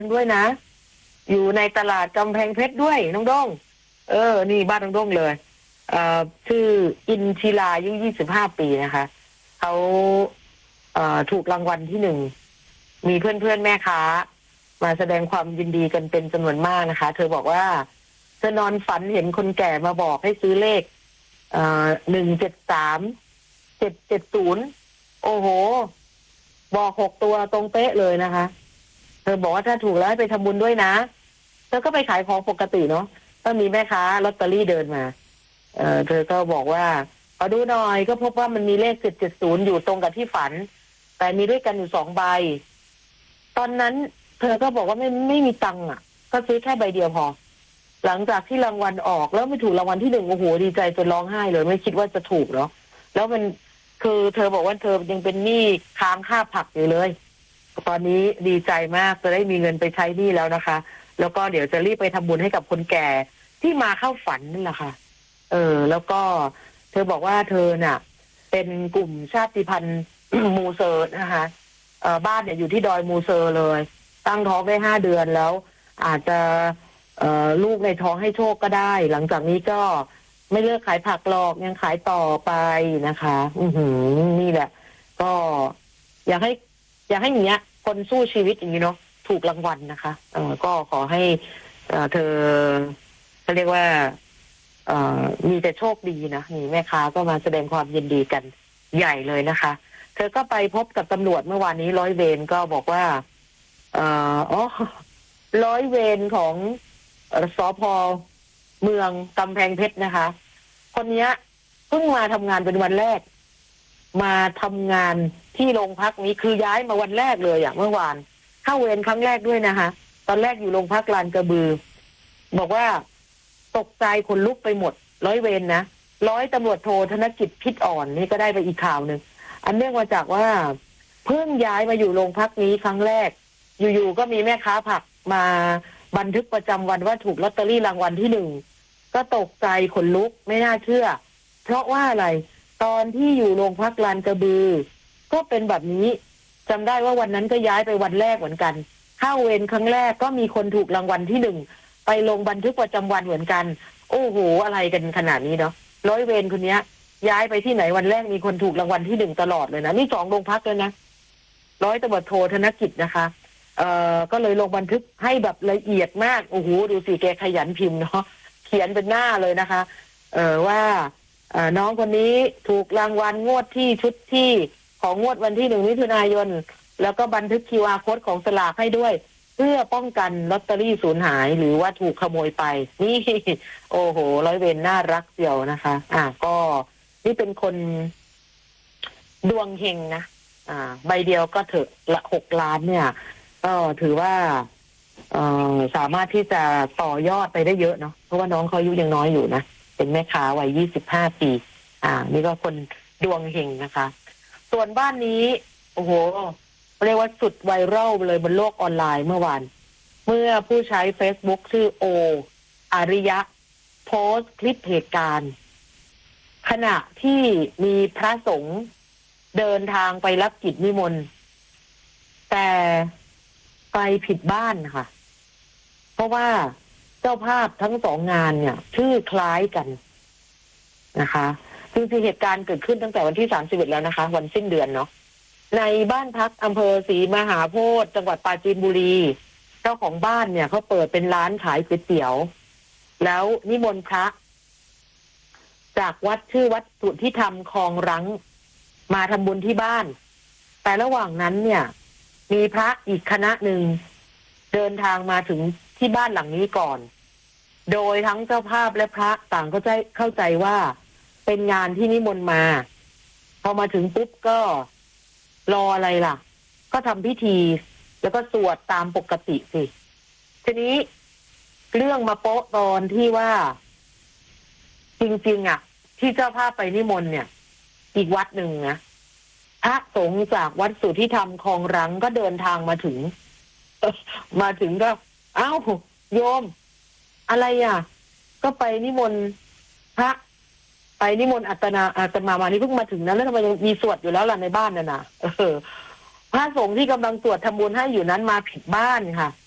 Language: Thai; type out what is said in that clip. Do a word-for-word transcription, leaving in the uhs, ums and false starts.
ด้วยนะอยู่ในตลาดกำแพงเพชรด้วยน้องด้งเออนี่บ้านน้องด้งเลยเอ่อชื่ออินทิราอายุยี่สิบห้าปีนะคะเขาเอ่อถูกรางวัลที่หนึ่งมีเพื่อนเพื่อนแม่ค้ามาแสดงความยินดีกันเป็นจำนวนมากนะคะเธอบอกว่าเธอนอนฝันเห็นคนแก่มาบอกให้ซื้อเลขเอ่อหนึ่งเจ็ดสามเจ็ดเจ็ดศูนย์โอ้โหบอกหกตัวตรงเป๊ะเลยนะคะเธอบอกว่าถ้าถูกแล้วให้ไปทำบุญด้วยนะเธอก็ไปขายของปกติเนาะก็มีแม่ค้าลอตเตอรี่เดินมาเออเธอก็บอกว่าขอดูหน่อยก็พบว่ามันมีเลขเจ็ดเจ็ดศูนย์อยู่ตรงกับที่ฝันแต่มีด้วยกันอยู่สองใบตอนนั้นเธอก็บอกว่าไม่ไม่มีตังค์อ่ะก็ซื้อแค่ใบเดียวพอหลังจากที่รางวัลออกแล้วไม่ถูกรางวัลที่หนึ่งโอ้โหดีใจจนร้องไห้เลยไม่คิดว่าจะถูกเนาะแล้วมันคือเธอบอกว่าเธอยังเป็นหนี้ค้างค่าผักอยู่เลยตอนนี้ดีใจมากจะได้มีเงินไปใช้หนี้แล้วนะคะแล้วก็เดี๋ยวจะรีบไปทำบุญให้กับคนแก่ที่มาเข้าฝันนั่นแหละค่ะเออแล้วก็เธอบอกว่าเธอน่ะเป็นกลุ่มชาติพันธุ์ มูเซอร์นะคะเอ่อบ้านเนี่ยอยู่ที่ดอยมูเซอร์เลยตั้งท้องได้ห้าเดือนแล้วอาจจะเอ่อลูกในท้องให้โชคก็ได้หลังจากนี้ก็ไม่เลิกขายผักหรอกยังขายต่อไปนะคะ อือหือนี่แหละก็อยากให้อยากให้อย่างเงี้ยคนสู้ชีวิตอย่างนี้เนาะถูกรางวัลนะคะเออก็ขอให้เอ่อเธอเขาเรียกว่าเอ่อมีแต่โชคดีนะนี่แม่ค้าก็มาแสดงความยินดีกันใหญ่เลยนะคะเธอก็ไปพบกับตำรวจเมื่อวานนี้ร้อยเวรก็บอกว่าเอ่ออ๋อร้อยเวรของสภ.เมืองกำแพงเพชรนะคะคนนี้เพิ่งมาทำงานเป็นวันแรกมาทำงานที่โรงพักนี้คือย้ายมาวันแรกเลยอ่ะเมื่อวานเข้าเวรครั้งแรกด้วยนะคะตอนแรกอยู่โรงพักลานกระบือบอกว่าตกใจขนลุกไปหมดร้อยเวรนะร้อยตำรวจโทธนกิจพิษอ่อนนี่ก็ได้ไปอีกข่าวหนึ่งอันเนื่องมาจากว่าเพิ่งย้ายมาอยู่โรงพักนี้ครั้งแรกอยู่ๆก็มีแม่ค้าผักมาบันทึกประจำวันว่าถูกลอตเตอรี่รางวัลที่หนึ่งก็ตกใจขนลุกไม่น่าเชื่อเพราะว่าอะไรตอนที่อยู่โรงพักลานกระบือก็เป็นแบบนี้จำได้ว่าวันนั้นก็ย้ายไปวันแรกเหมือนกันเข้าเวรครั้งแรกก็มีคนถูกรางวัลที่หนึ่งไปลงบันทึกประจำวันเหมือนกันโอ้โหอะไรกันขนาดนี้เนาะร้อยเวรคนนี้ย้ายไปที่ไหนวันแรกมีคนถูกรางวัลที่หนึ่งตลอดเลยนะนี่สองโรงพักเลยนะร้อยตำรวจโทธนกิจนะคะเอ่อก็เลยลงบันทึกให้แบบละเอียดมากโอ้โหดูสิแกขยันพิมพ์เนาะเขียนเป็นหน้าเลยนะคะเอ่อว่าน้องคนนี้ถูกรางวัลงวดที่ชุดที่ของงวดวันที่หนึ่งมิถุนายนแล้วก็บันทึก คิว อาร์ Code ของสลากให้ด้วยเพื่อป้องกันลอตเตอรี่สูญหายหรือว่าถูกขโมยไปนี่โอ้โหร้อยเวรน่ารักเดียวนะคะอ่าก็นี่เป็นคนดวงเฮงนะอ่าใบเดียวก็เถอะละหกล้านเนี่ยก็ถือว่าเอ่อสามารถที่จะต่อยอดไปได้เยอะเนาะเพราะว่าน้องเขาอายุยังน้อยอยู่นะเป็นแม่ค้าวัยยี่สิบห้าปีอ่านี่ก็คนดวงเฮงนะคะส่วนบ้านนี้โอ้โหเรียกว่าสุดไวรัลเลยบนโลกออนไลน์เมื่อวานเมื่อผู้ใช้ Facebook ชื่อโออาริยะโพสต์คลิปเหตุการณ์ขณะที่มีพระสงฆ์เดินทางไปรับกิจนิมนต์แต่ไปผิดบ้านค่ะเพราะว่าเจ้าภาพทั้งสองงานเนี่ยชื่อคล้ายกันนะคะซึ่งเหตุการณ์เกิดขึ้นตั้งแต่วันที่สามสิบเอ็ดแล้วนะคะวันสิ้นเดือนเนาะในบ้านพักอำเภอศรีมหาโพธิ์จังหวัดปราจีนบุรีเจ้าของบ้านเนี่ยเขาเปิดเป็นร้านขายก๋วยเตี๋ยวแล้วนิมนต์พระจากวัดชื่อวัดสุทธิธรรมคลองรังมาทำบุญที่บ้านแต่ระหว่างนั้นเนี่ยมีพระอีกคณะหนึ่งเดินทางมาถึงที่บ้านหลังนี้ก่อนโดยทั้งเจ้าภาพและพระต่างเข้าใจเข้าใจว่าเป็นงานที่นิมนต์มาพอมาถึงปุ๊บก็รออะไรล่ะก็ทำพิธีแล้วก็สวดตามปกติสิทีนี้เรื่องมาโป๊ะตอนที่ว่าจริงๆอ่ะที่เจ้าภาพไปนิมนต์เนี่ยอีกวัดหนึ่งนะพระสงฆ์จากวัดสุทธิธรรมคลองรังก็เดินทางมาถึงมาถึงก็เอ้าโยมอะไรอ่ะก็ไปนิมนต์พระไปนิมนต์อัตนาอาตมามานี่เพิ่งมาถึงนะแล้วทำไมยังมีสวดอยู่แล้วล่ะในบ้านน่ะนะเออพระสงฆ์ที่กำลังสวดทำบุญให้อยู่นั้นมาผิดบ้านค่ะ